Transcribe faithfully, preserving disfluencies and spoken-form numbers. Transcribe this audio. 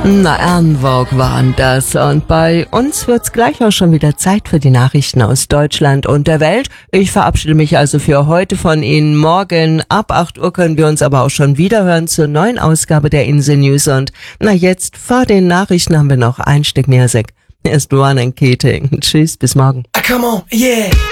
Na, En Vogue waren das. Und bei uns wird's gleich auch schon wieder Zeit für die Nachrichten aus Deutschland und der Welt. Ich verabschiede mich also für heute von Ihnen. Morgen ab acht Uhr können wir uns aber auch schon wieder hören zur neuen Ausgabe der Insel News. Und na, jetzt vor den Nachrichten haben wir noch ein Stück Musik. Erst Ronan Keating. Tschüss, bis morgen. Come on, yeah.